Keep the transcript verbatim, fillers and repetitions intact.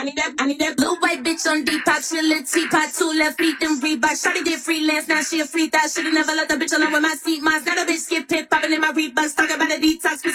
I need that, I need that blue white bitch on detox. She a little teapot, two left feet, them Reebok. Shawty did freelance, now she a free thought. Should've never let the bitch alone with my seat. Mine's not a bitch get pit, popping in my Reeboks. Talking about a detox.